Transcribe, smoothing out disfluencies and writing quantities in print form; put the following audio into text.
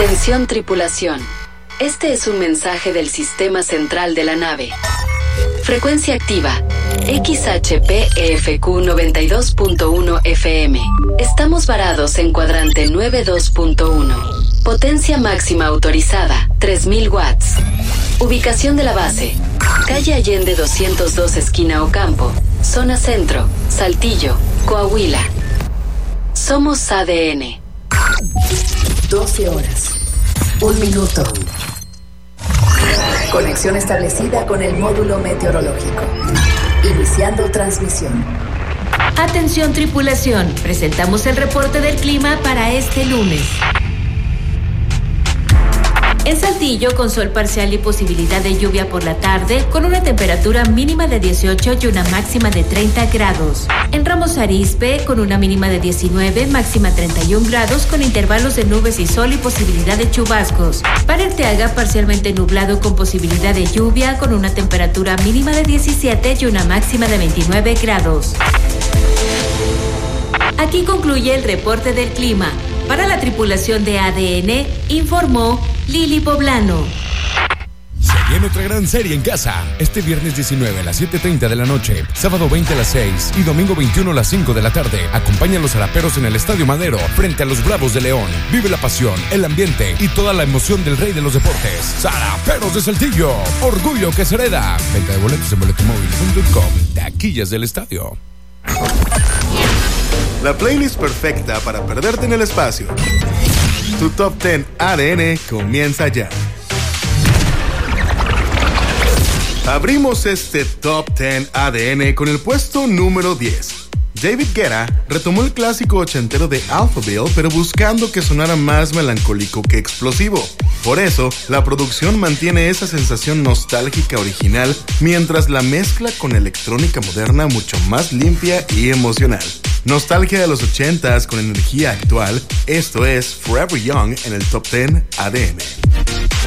Atención tripulación. Este es un mensaje del sistema central de la nave. Frecuencia activa. XHPEFQ 92.1 FM. Estamos varados en cuadrante 92.1. Potencia máxima autorizada, 3000 watts. Ubicación de la base. Calle Allende 202 esquina Ocampo. Zona Centro, Saltillo, Coahuila. Somos ADN. 12 horas. 1 minuto. Conexión establecida con el módulo meteorológico. Iniciando transmisión. Atención tripulación, presentamos el reporte del clima para este lunes. En Saltillo, con sol parcial y posibilidad de lluvia por la tarde, con una temperatura mínima de 18 y una máxima de 30 grados. En Ramos Arizpe, con una mínima de 19, máxima 31 grados, con intervalos de nubes y sol y posibilidad de chubascos. Para Arteaga, parcialmente nublado con posibilidad de lluvia, con una temperatura mínima de 17 y una máxima de 29 grados. Aquí concluye el reporte del clima. Para la tripulación de ADN, informó Lili Poblano. Se viene otra gran serie en casa. Este viernes 19 a las 7:30 de la noche, sábado 20 a las 6 y domingo 21 a las 5 de la tarde. Acompaña a los Zaraperos en el Estadio Madero frente a los Bravos de León. Vive la pasión, el ambiente y toda la emoción del rey de los deportes. Zaraperos de Saltillo. Orgullo que se hereda. Venta de boletos en boletomóvil.com. Taquillas del estadio. La playlist perfecta para perderte en el espacio. Tu Top 10 ADN comienza ya. Abrimos este Top 10 ADN con el puesto número 10. David Guetta retomó el clásico ochentero de Alphaville, pero buscando que sonara más melancólico que explosivo. Por eso, la producción mantiene esa sensación nostálgica original, mientras la mezcla con electrónica moderna mucho más limpia y emocional. Nostalgia de los 80s con energía actual. Esto es Forever Young en el Top 10 ADN.